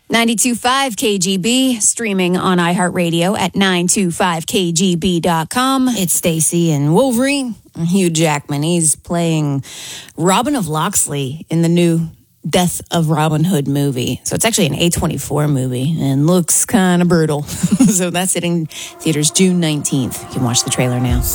92.5 KGB, streaming on iHeartRadio at 925kgb.com. It's Stacey and Wolverine. Hugh Jackman, he's playing Robin of Locksley in the new Death of Robin Hood movie. So it's actually an A24 movie and looks kind of brutal. So that's hitting theaters June 19th. You can watch the trailer now.